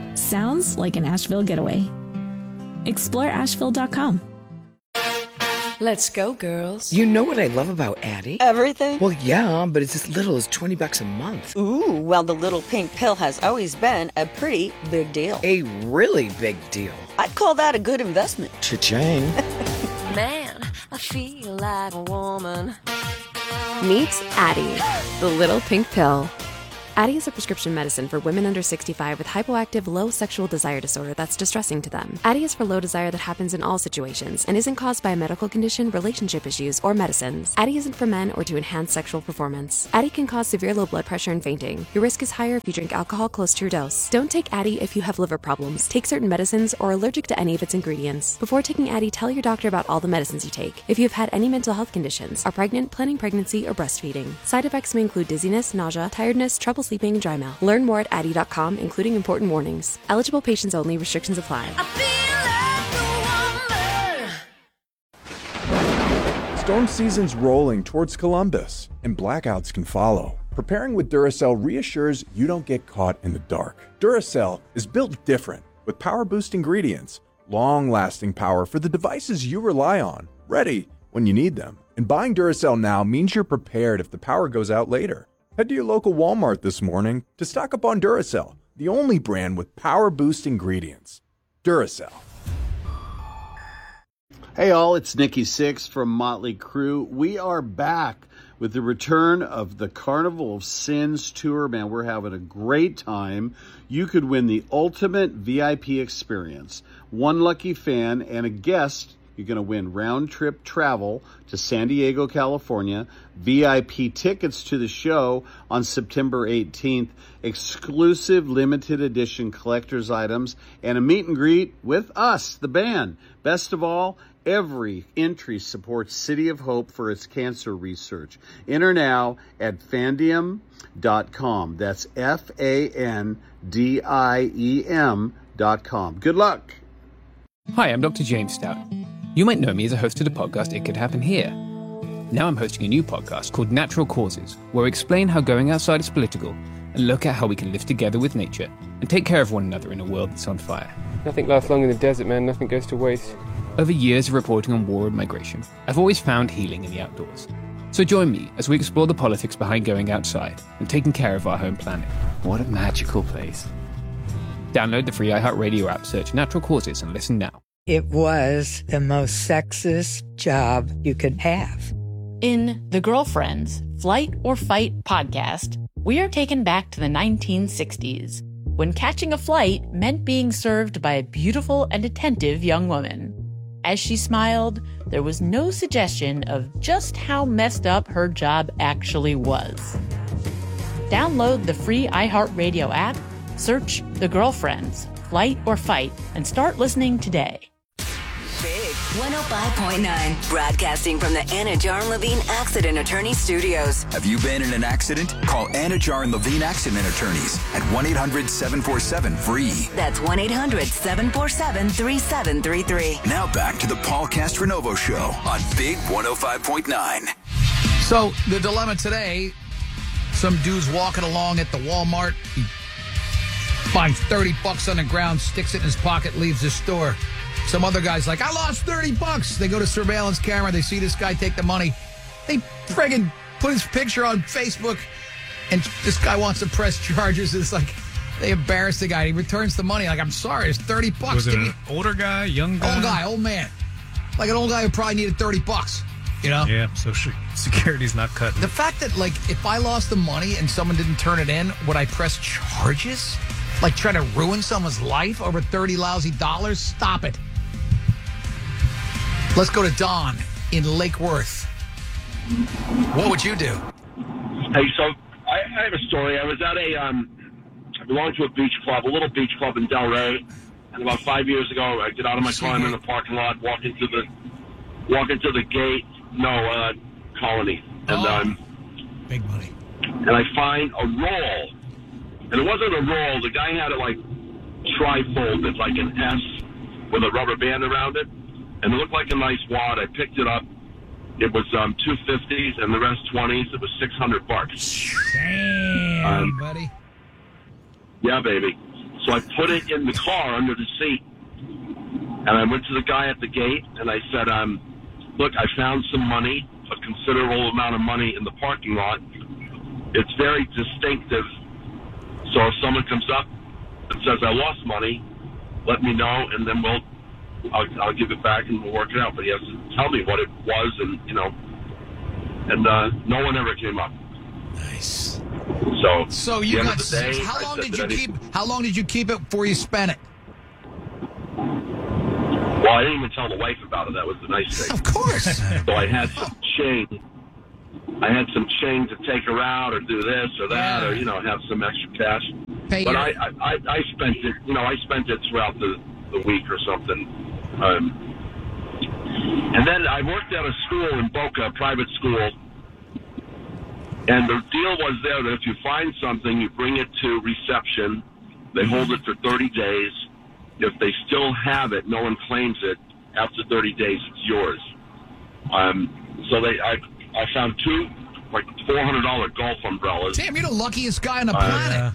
Sounds like an Asheville getaway. Explore Asheville.com. Let's go, girls. You know what I love about Addie? Everything? Well, yeah, but it's as little as $20 a month. Ooh, well, the little pink pill has always been a pretty big deal. A really big deal. I'd call that a good investment. Cha-ching. Man, I feel like a woman. Meet Addie, the little pink pill. Addie is a prescription medicine for women under 65 with hypoactive low sexual desire disorder that's distressing to them. Addie is for low desire that happens in all situations and isn't caused by a medical condition, relationship issues, or medicines. Addie isn't for men or to enhance sexual performance. Addie can cause severe low blood pressure and fainting. Your risk is higher if you drink alcohol close to your dose. Don't take Addie if you have liver problems, take certain medicines, or are allergic to any of its ingredients. Before taking Addie, tell your doctor about all the medicines you take. If you've had any mental health conditions, are pregnant, planning pregnancy, or breastfeeding. Side effects may include dizziness, nausea, tiredness, trouble sleeping, and dry mouth. Learn more at Addie.com, including important warnings. Eligible patients only. Restrictions apply. Storm season's rolling towards Columbus, and blackouts can follow. Preparing with Duracell reassures you don't get caught in the dark. Duracell is built different, with power-boost ingredients, long-lasting power for the devices you rely on, ready when you need them. And buying Duracell now means you're prepared if the power goes out later. Head to your local Walmart this morning to stock up on Duracell, the only brand with power-boost ingredients. Duracell. Hey all, it's Nikki Sixx from Motley Crue. We are back with the return of the Carnival of Sins tour. Man, we're having a great time. You could win the ultimate VIP experience. One lucky fan and a guest. You're going to win round-trip travel to San Diego, California, VIP tickets to the show on September 18th, exclusive limited edition collector's items, and a meet and greet with us, the band. Best of all, every entry supports City of Hope for its cancer research. Enter now at Fandiem.com. That's FANDIEM.com. Good luck. Hi, I'm Dr. James Stout. You might know me as a host of the podcast It Could Happen Here. Now I'm hosting a new podcast called Natural Causes, where we explain how going outside is political and look at how we can live together with nature and take care of one another in a world that's on fire. Nothing lasts long in the desert, man. Nothing goes to waste. Over years of reporting on war and migration, I've always found healing in the outdoors. So join me as we explore the politics behind going outside and taking care of our home planet. What a magical place. Download the free iHeartRadio app, search Natural Causes, and listen now. It was the most sexist job you could have. In The Girlfriends, Flight or Fight podcast, we are taken back to the 1960s, when catching a flight meant being served by a beautiful and attentive young woman. As she smiled, there was no suggestion of just how messed up her job actually was. Download the free iHeartRadio app, search The Girlfriends, Flight or Fight, and start listening today. Big 105.9, broadcasting from the Anna Jar and Levine Accident Attorney Studios. Have you been in an accident? Call Anna Jar and Levine Accident Attorneys at 1-800-747-FREE. That's 1-800-747-3733. Now back to the Paul Castronovo Show on Big 105.9. So the dilemma today, some dude's walking along at the Walmart. He finds $30 on the ground, sticks it in his pocket, leaves the store. Some other guy's like, I lost $30. They go to surveillance camera. They see this guy take the money. They friggin' put his picture on Facebook, and this guy wants to press charges. It's like they embarrass the guy. He returns the money. Like, I'm sorry, it's $30. Was it an older guy, young guy? Old guy, old man. Like an old guy who probably needed $30. You know? Yeah, so security's not cutting. The fact that, like, if I lost the money and someone didn't turn it in, would I press charges? Like, try to ruin someone's life over $30 lousy? Stop it. Let's go to Don in Lake Worth. What would you do? Hey, so I have a story. I was at I belong to a beach club, a little beach club in Delray. And about 5 years ago, I get out of my car, I'm in the parking lot, walk into the gate, colony. And big money. And I find a roll. And it wasn't a roll. The guy had it like tri-folded, like an S with a rubber band around it. And it looked like a nice wad. I picked it up. It was 250s and the rest 20s. It was $600. Damn, buddy. Yeah, baby. So I put it in the car under the seat. And I went to the guy at the gate and I said, look, I found some money, a considerable amount of money in the parking lot. It's very distinctive. So if someone comes up and says, I lost money, let me know, and then I'll give it back and we'll work it out. But he has to tell me what it was, and and no one ever came up. Nice. So you got how long did you keep it before you spent it? Well, I didn't even tell the wife about it. That was the nice thing. Of course. So I had some change. I had some change to take her out or do this or that or have some extra cash. But I spent it. I spent it throughout the week or something. And then I worked at a school in Boca, a private school. And the deal was there that if you find something, you bring it to reception. They hold it for 30 days. If they still have it, no one claims it. After 30 days, it's yours. So I found two, like $400 golf umbrellas. Damn, you're the luckiest guy on the planet.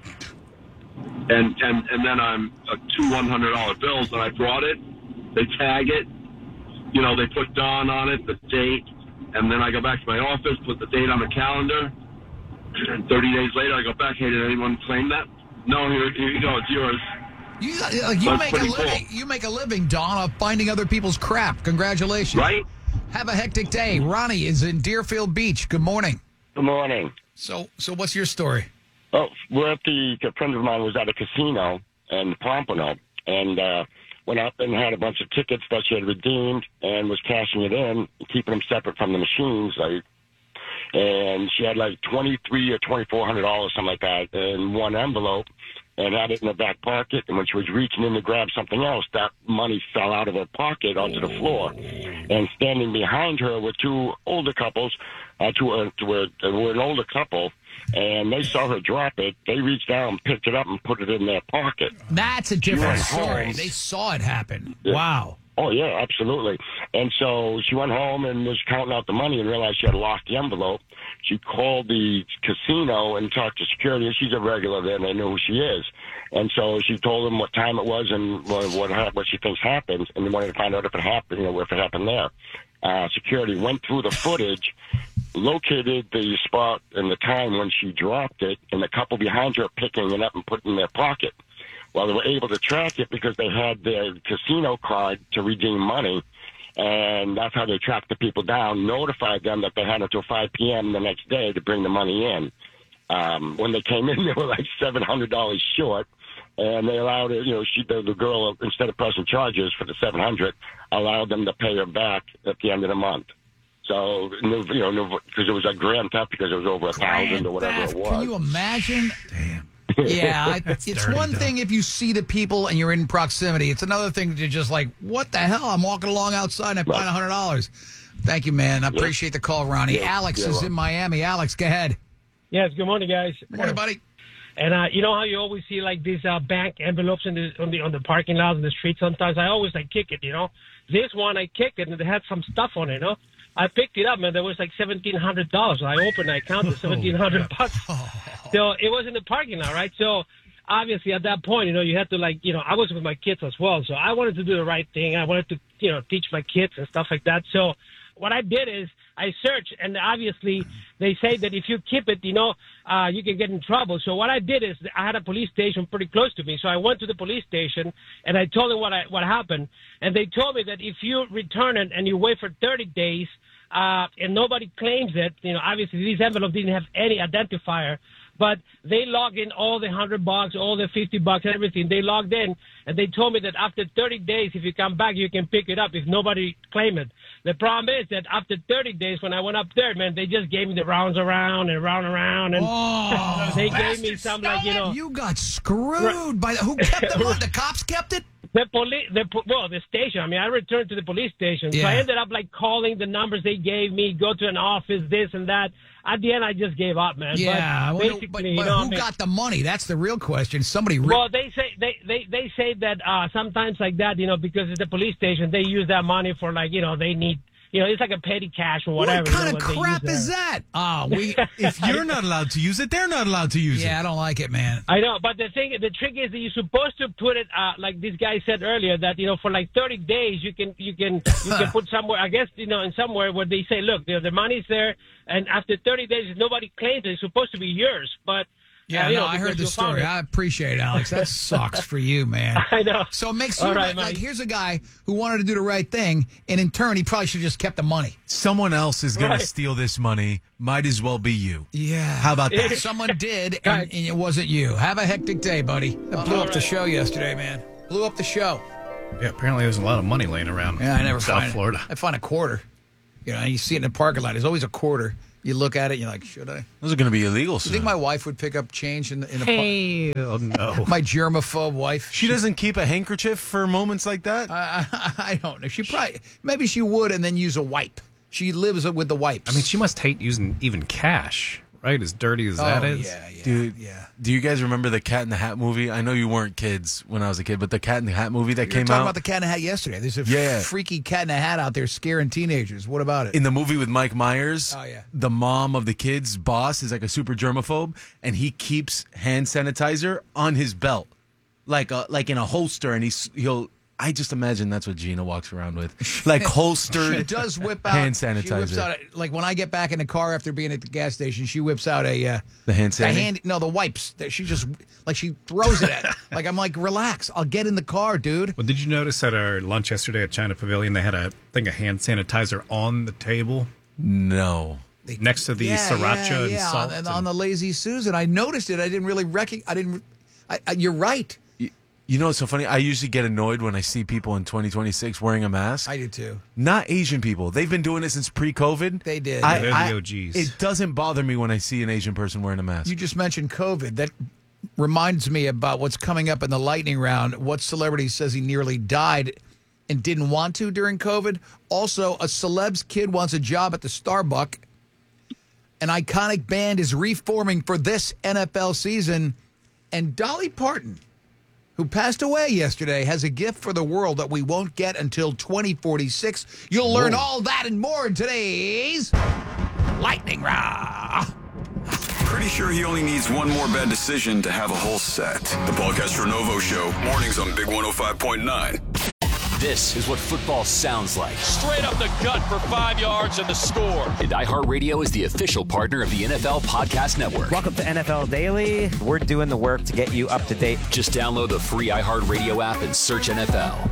And then two $100 bills, and I brought it. They tag it. They put Dawn on it, the date. And then I go back to my office, put the date on the calendar. And 30 days later, I go back, hey, did anyone claim that? No, here you go, it's yours. You make a living. Cool. You make a living, Dawn, of finding other people's crap. Congratulations. Right? Have a hectic day. Ronnie is in Deerfield Beach. Good morning. Good morning. So what's your story? Oh, a friend of mine was at a casino in Pompano, and went up and had a bunch of tickets that she had redeemed and was cashing it in, keeping them separate from the machines. And she had like $2,300 or $2,400, something like that, in one envelope, and had it in her back pocket. And when she was reaching in to grab something else, that money fell out of her pocket onto the floor. And standing behind her were two older couples, were an older couple, and they saw her drop it. They reached down, picked it up, and put it in their pocket. That's a different story. They saw it happen. Yeah. Wow. Oh, yeah, absolutely. And so she went home and was counting out the money and realized she had lost the envelope. She called the casino and talked to security. She's a regular there, and they knew who she is. And so she told them what time it was and what she thinks happened, and they wanted to find out if it happened, if it happened there. Security went through the footage, located the spot and the time when she dropped it, and the couple behind her picking it up and putting it in their pocket. Well, they were able to track it because they had their casino card to redeem money, and that's how they tracked the people down, notified them that they had until 5 p.m. the next day to bring the money in. When they came in, they were like $700 short, and they allowed her, the girl, instead of pressing charges for the $700, allowed them to pay her back at the end of the month. So, because it was a grand theft because it was over $1,000 or whatever it was. Can you imagine? Damn. Yeah, it's one thing if you see the people and you're in proximity. It's another thing to just like, what the hell? I'm walking along outside and I find $100. Thank you, man. I appreciate the call, Ronnie. Alex is in Miami. Alex, go ahead. Yes, good morning, guys. Good morning, buddy. And you know how you always see like these bank envelopes on the parking lot in the street sometimes? I always kick it, This one I kicked it and it had some stuff on it, I picked it up, and there was like $1,700. I opened it, I counted $1,700 bucks. So it was in the parking lot, right? So obviously at that point, you had to I was with my kids as well. So I wanted to do the right thing. I wanted to, teach my kids and stuff like that. So what I did is I searched, and obviously they say that if you keep it, you can get in trouble. So what I did is I had a police station pretty close to me. So I went to the police station, and I told them what happened. And they told me that if you return it and you wait for 30 days, and nobody claims it, obviously these envelopes didn't have any identifier, but they logged in all the $100, all the $50, everything. They logged in, and they told me that after 30 days, if you come back, you can pick it up if nobody claimed it. The problem is that after 30 days, when I went up there, man, they just gave me the rounds around and around, and they gave me some You got screwed by who kept the money? The cops kept it? The station. I mean, I returned to the police station. Yeah. So I ended up calling the numbers they gave me, go to an office, this and that. At the end, I just gave up, man. Yeah, but basically, but who got the money? That's the real question. Somebody. Well, they say that sometimes like that, because it's the police station, they use that money for they need it's like a petty cash or whatever. What kind of crap is that? Oh, if you're not allowed to use it, they're not allowed to use it. Yeah, I don't like it, man. I know, but the trick is that you're supposed to put it, like this guy said earlier, that for like 30 days you can put somewhere. I guess in somewhere where they say, look, the money's there, and after 30 days, if nobody claims it, it's supposed to be yours. But yeah, I heard the story. I appreciate it, Alex. That sucks for you, man. I know. So it makes you right, like here's a guy who wanted to do the right thing, and in turn, he probably should have just kept the money. Someone else is going to steal this money. Might as well be you. Yeah. How about that? Someone did, and it wasn't you. Have a hectic day, buddy. That blew up the show yesterday, man. Blew up the show. Yeah, apparently there's a lot of money laying around. Yeah, I never South find Florida. I find a quarter. You see it in the parking lot. There's always a quarter. You look at it, and you're like, should I? Those are going to be illegal soon. You think my wife would pick up change in the Hell no. My germaphobe wife. She doesn't keep a handkerchief for moments like that? I don't know. Maybe she would and then use a wipe. She lives with the wipes. I mean, she must hate using even cash, right? As dirty as that is. Yeah. Dude, do you guys remember the Cat in the Hat movie? I know you weren't kids when I was a kid, but the Cat in the Hat movie that came out. We were talking about the Cat in the Hat yesterday. There's a freaky Cat in the Hat out there scaring teenagers. What about it? In the movie with Mike Myers, the mom of the kid's boss is like a super germaphobe, and he keeps hand sanitizer on his belt, like in a holster, and he'll. I just imagine that's what Gina walks around with, like holstered. She does whip out hand sanitizer. She whips out, like when I get back in the car after being at the gas station, she whips out the hand sanitizer. The wipes. She just she throws it at. Like I'm like, relax. I'll get in the car, dude. Well, did you notice at our lunch yesterday at China Pavilion they had a thing of hand sanitizer on the table? No. Next to the sriracha and salt. On the Lazy Susan. I noticed it. I didn't really recognize. You're right. You know what's so funny? I usually get annoyed when I see people in 2026 wearing a mask. I do too. Not Asian people. They've been doing it since pre-COVID. They did. They're the OGs. It doesn't bother me when I see an Asian person wearing a mask. You just mentioned COVID. That reminds me about what's coming up in the lightning round. What celebrity says he nearly died and didn't want to during COVID? Also, a celeb's kid wants a job at the Starbucks. An iconic band is reforming for this NFL season. And Dolly Parton, who passed away yesterday, has a gift for the world that we won't get until 2046. You'll learn all that and more in today's Lightning Round. Pretty sure he only needs one more bad decision to have a whole set. The Paul Castronovo Show, mornings on Big 105.9. This is what football sounds like. Straight up the gut for 5 yards and the score. And iHeartRadio is the official partner of the NFL Podcast Network. Welcome to NFL Daily. We're doing the work to get you up to date. Just download the free iHeartRadio app and search NFL.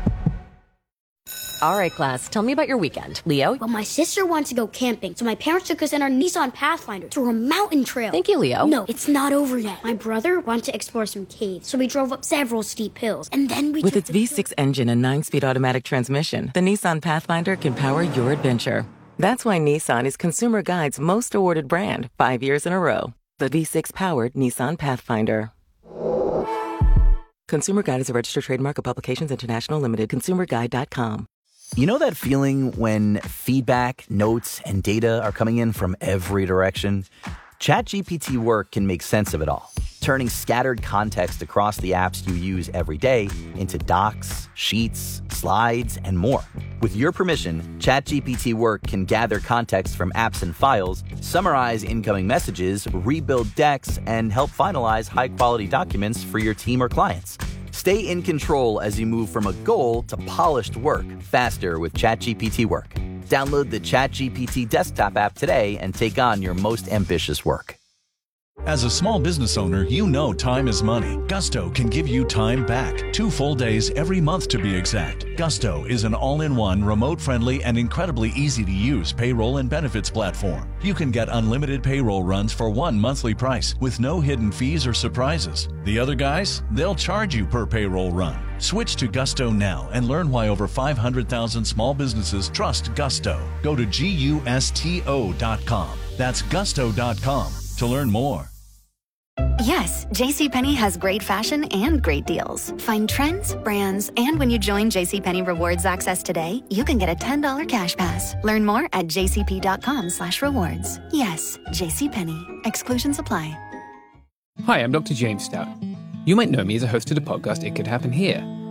All right, class, tell me about your weekend. Leo? Well, my sister wants to go camping, so my parents took us in our Nissan Pathfinder through a mountain trail. Thank you, Leo. No, it's not over yet. My brother wanted to explore some caves, so we drove up several steep hills, and then we With its V6 engine and 9-speed automatic transmission, the Nissan Pathfinder can power your adventure. That's why Nissan is Consumer Guide's most awarded brand 5 years in a row. The V6-powered Nissan Pathfinder. Consumer Guide is a registered trademark of Publications International Limited. ConsumerGuide.com. You know that feeling when feedback, notes, and data are coming in from every direction? ChatGPT Work can make sense of it all, turning scattered context across the apps you use every day into docs, sheets, slides, and more. With your permission, ChatGPT Work can gather context from apps and files, summarize incoming messages, rebuild decks, and help finalize high-quality documents for your team or clients. Stay in control as you move from a goal to polished work faster with ChatGPT Work. Download the ChatGPT desktop app today and take on your most ambitious work. As a small business owner, you know time is money. Gusto can give you time back. 2 full days every month to be exact. Gusto is an all-in-one, remote-friendly, and incredibly easy-to-use payroll and benefits platform. You can get unlimited payroll runs for one monthly price with no hidden fees or surprises. The other guys, they'll charge you per payroll run. Switch to Gusto now and learn why over 500,000 small businesses trust Gusto. Go to GUSTO.com. That's Gusto.com to learn more. Yes, JCPenney has great fashion and great deals. Find trends, brands, and when you join JCPenney Rewards Access today, you can get a $10 cash pass. Learn more at jcp.com/rewards. Yes, JCPenney. Exclusions apply. Hi, I'm Dr. James Stout. You might know me as a host of the podcast It Could Happen Here.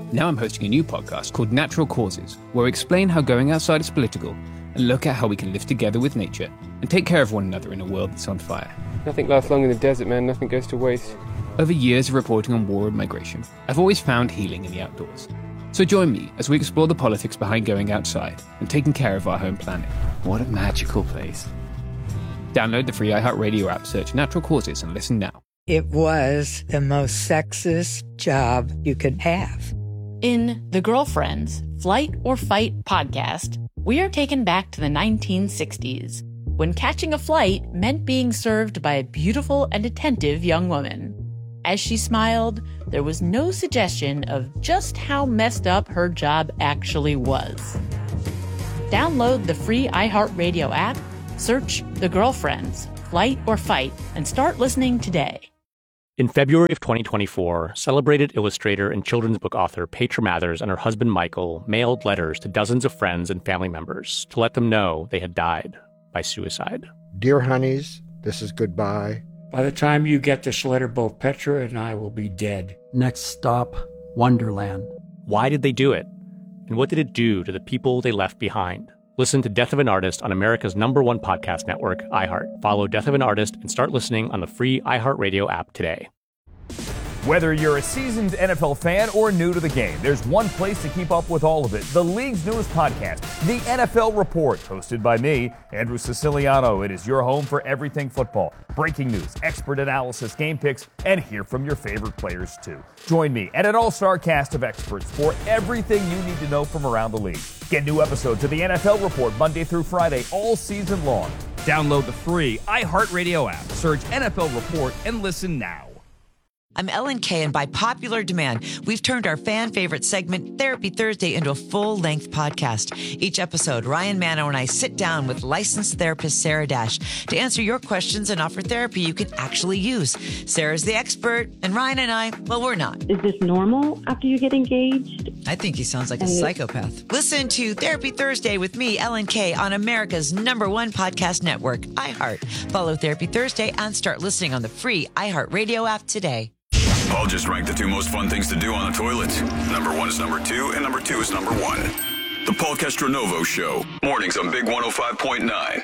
Now I'm hosting a new podcast called Natural Causes, where we explain how going outside is political and look at how we can live together with nature and take care of one another in a world that's on fire. Nothing lasts long in the desert, man. Nothing goes to waste. Over years of reporting on war and migration, I've always found healing in the outdoors. So join me as we explore the politics behind going outside and taking care of our home planet. What a magical place. Download the free iHeartRadio app, search Natural Causes, and listen now. It was the most sexist job you could have. In The Girlfriends, Flight or Fight podcast, we are taken back to the 1960s, when catching a flight meant being served by a beautiful and attentive young woman. As she smiled, there was no suggestion of just how messed up her job actually was. Download the free iHeartRadio app, search The Girlfriends, Flight or Fight, and start listening today. In February of 2024, celebrated illustrator and children's book author Petra Mathers and her husband Michael mailed letters to dozens of friends and family members to let them know they had died by suicide. Dear honeys, this is goodbye. By the time you get this letter, both Petra and I will be dead. Next stop, Wonderland. Why did they do it? And what did it do to the people they left behind? Listen to Death of an Artist on America's #1 podcast network, iHeart. Follow Death of an Artist and start listening on the free iHeartRadio app today. Whether you're a seasoned NFL fan or new to the game, there's one place to keep up with all of it. The league's newest podcast, The NFL Report, hosted by me, Andrew Siciliano. It is your home for everything football. Breaking news, expert analysis, game picks, and hear from your favorite players too. Join me and an all-star cast of experts for everything you need to know from around the league. Get new episodes of The NFL Report Monday through Friday all season long. Download the free iHeartRadio app. Search NFL Report and listen now. I'm Ellen Kay, and by popular demand, we've turned our fan favorite segment, Therapy Thursday, into a full-length podcast. Each episode, Ryan Mano and I sit down with licensed therapist Sarah Dash to answer your questions and offer therapy you can actually use. Sarah's the expert, and Ryan and I, well, we're not. Is this normal after you get engaged? I think he sounds like a psychopath. Listen to Therapy Thursday with me, Ellen Kay, on America's #1 podcast network, iHeart. Follow Therapy Thursday and start listening on the free iHeartRadio app today. Paul just ranked the 2 most fun things to do on the toilet. Number 1 is number 2, and number 2 is number 1. The Paul Castronovo Show. Mornings on Big 105.9.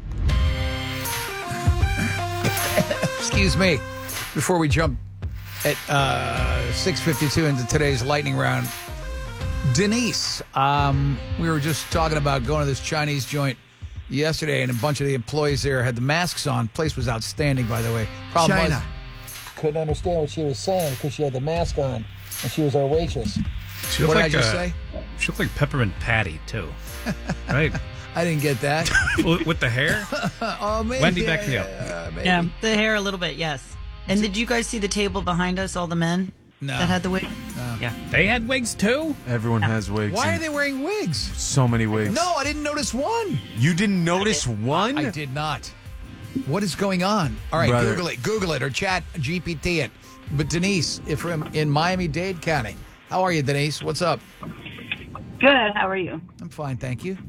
Excuse me. Before we jump at 6:52 into today's lightning round, Denise, we were just talking about going to this Chinese joint yesterday, and a bunch of the employees there had the masks on. Place was outstanding, by the way. Problem China. was, couldn't understand what she was saying because she had the mask on, and she was our waitress. What did I just say? She looked like Peppermint Patty, too. Right? I didn't get that. With the hair? Oh, maybe. Wendy, back to you. Yeah, the hair a little bit, yes. And did you guys see the table behind us, all the men that had the wig? No. Yeah. They had wigs, too? Everyone has wigs. Why are they wearing wigs? So many wigs. No, I didn't notice one. You didn't notice one? I did not. What is going on? All right, Brother. Google it, or chat GPT it. But Denise, if from in Miami-Dade County, how are you, Denise? What's up? Good. How are you? I'm fine, thank you.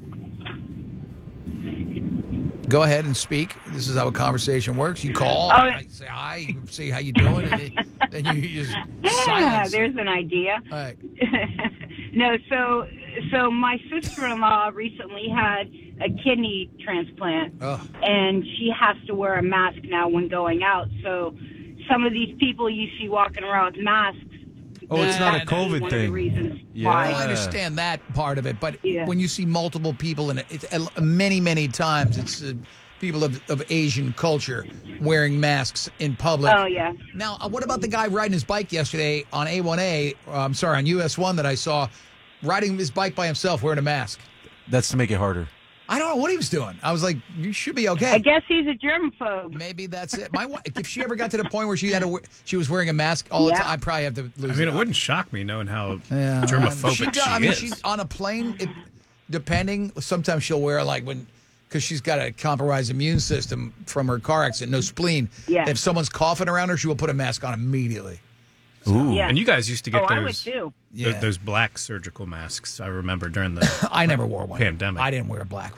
Go ahead and speak. This is how a conversation works. You call, I say hi, you say how you doing, and then you just silence. There's an idea. All right. No, so my sister-in-law recently had a kidney transplant, and she has to wear a mask now when going out. So some of these people you see walking around with masks. Oh, it's not a COVID one thing. Of the reasons Yeah. why. Well, I understand that part of it, but when you see multiple people in it, it's many times it's people of Asian culture wearing masks in public. Oh, yeah. Now, what about the guy riding his bike yesterday on A1A, on US 1 that I saw, riding his bike by himself wearing a mask? That's to make it harder. I don't know what he was doing. I was like, you should be okay. I guess he's a germaphobe. Maybe that's it. My wife, if she ever got to the point where she was wearing a mask all the time, I'd probably have to lose I mean, it. It wouldn't shock me knowing how germophobic she is. She's on a plane, depending, sometimes she'll wear because she's got a compromised immune system from her car accident, no spleen. Yeah. If someone's coughing around her, she will put a mask on immediately. Ooh. Yeah. And you guys used to get I would too. those black surgical masks, I remember, during the I never wore one. Pandemic. I didn't wear a black one.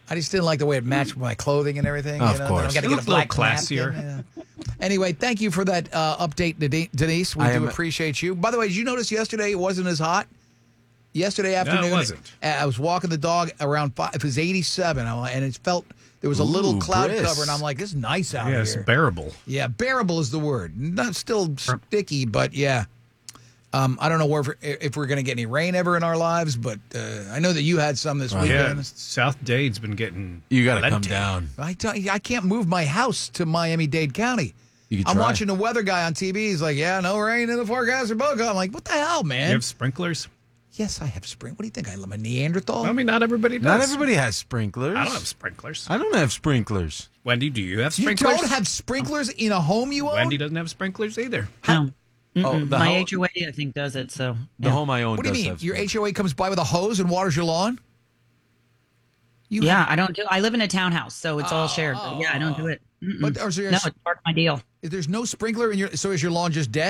I just didn't like the way it matched with my clothing and everything. Of course. I got to get a black classier. Anyway, thank you for that update, Denise. We do appreciate you. By the way, did you notice yesterday it wasn't as hot? Yesterday afternoon, No, it wasn't. I was walking the dog around 5. It was 87, and it felt there was a little cloud cover, and I'm like, this is nice out here. Yeah, it's bearable. Yeah, bearable is the word. Not still sticky, but yeah. I don't know if we're going to get any rain ever in our lives, but I know that you had some this weekend. Yeah, South Dade's been getting. You got to come down. I can't move my house to Miami-Dade County. I'm watching the weather guy on TV. He's like, yeah, no rain in the forecast or book. I'm like, what the hell, man? You have sprinklers? Yes, I have sprinklers. What do you think? I'm a Neanderthal? I mean, not everybody does. Not everybody has sprinklers. I don't have sprinklers. I don't have sprinklers. Wendy, do you have sprinklers? You don't have sprinklers in a home you own? Wendy doesn't have sprinklers either. No. My home- HOA, I think, does it. So The home I own What do you does mean? have Your HOA comes by with a hose and waters your lawn? I don't do. I live in a townhouse, so it's all shared. But yeah, I don't do it. But no, it's part of my deal. There's no sprinkler in your. So is your lawn just dead?